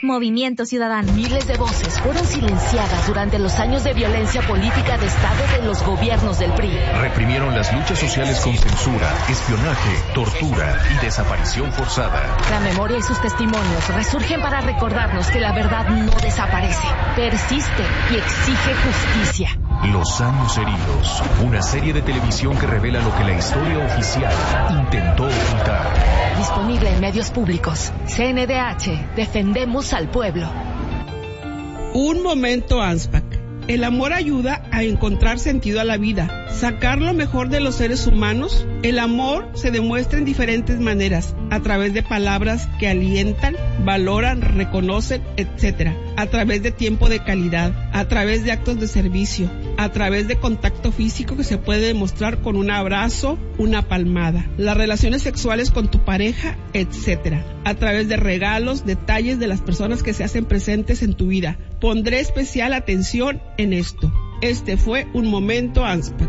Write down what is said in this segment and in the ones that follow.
Movimiento Ciudadano. Miles de voces fueron silenciadas durante los años de violencia política de Estado de los gobiernos del PRI. Reprimieron las luchas sociales con censura, espionaje, tortura y desaparición forzada. La memoria y sus testimonios resurgen para recordarnos que la verdad no desaparece, persiste y exige justicia. Los años heridos, una serie de televisión que revela lo que la historia oficial intentó ocultar. Disponible en medios públicos. CNDH, defendemos al pueblo. Un momento ANSPAC. El amor ayuda a encontrar sentido a la vida, sacar lo mejor de los seres humanos. El amor se demuestra en diferentes maneras, a través de palabras que alientan, valoran, reconocen, etc. A través de tiempo de calidad, a través de actos de servicio, a través de contacto físico que se puede demostrar con un abrazo, una palmada, las relaciones sexuales con tu pareja, etc. A través de regalos, detalles de las personas que se hacen presentes en tu vida. Pondré especial atención en esto. Este fue un momento ANSPAC.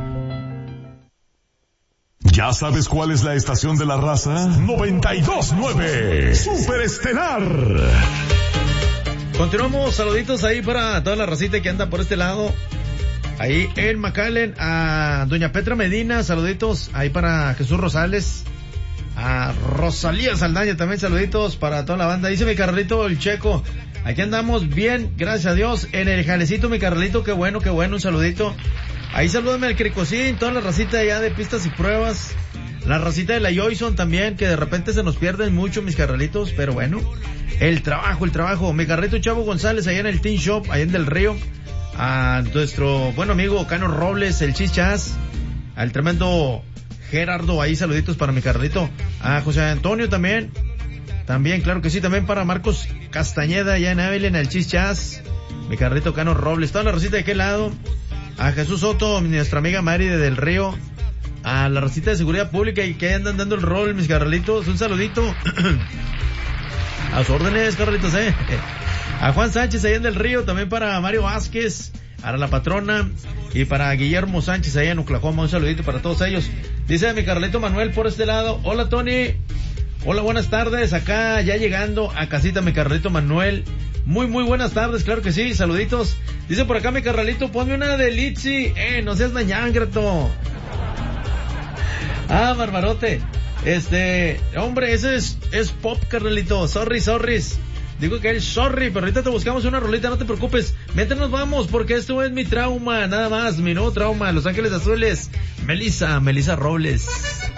¿Ya sabes cuál es la estación de la raza? 92.9 Superestelar. Continuamos, saluditos ahí para toda la racita que anda por este lado. Ahí en McAllen, a doña Petra Medina, saluditos ahí para Jesús Rosales, a Rosalía Saldaña también, saluditos para toda la banda. Dice mi carnalito el Checo, aquí andamos bien, gracias a Dios, en el jalecito mi carnalito, qué bueno, un saludito. Ahí salúdame al Cricosín, toda la racita allá de pistas y pruebas, la racita de la Joyson también, que de repente se nos pierden mucho mis carnalitos, pero bueno, el trabajo, mi carnalito Chavo González allá en el Teen Shop, allá en Del Río, a nuestro buen amigo Cano Robles, el Chichas, al tremendo Gerardo, ahí saluditos para mi carnalito, a José Antonio también, claro que sí, también para Marcos Castañeda allá en Evelyn, el Chichas, mi carnalito Cano Robles, toda la racita de aquel lado, a Jesús Soto, nuestra amiga Mari de Del Río, a la racita de seguridad pública y que andan dando el rol, mis carnalitos, un saludito, a sus órdenes, carnalitos, a Juan Sánchez allá en Del Río, también para Mario Vázquez, para la patrona y para Guillermo Sánchez allá en Oklahoma, un saludito para todos ellos. Dice mi carnalito Manuel por este lado, hola Tony, hola buenas tardes, acá ya llegando a casita mi carnalito Manuel, muy buenas tardes, claro que sí, saluditos. Dice por acá mi carnalito, ponme una de Litzy, no seas dañangreto. Ah, barbarote, hombre, ese es pop, carnalito, sorry. Digo que es sorry, pero ahorita te buscamos una rolita, no te preocupes. Mientras nos vamos, porque esto es mi trauma, nada más, mi nuevo trauma, Los Ángeles Azules. Melissa Robles.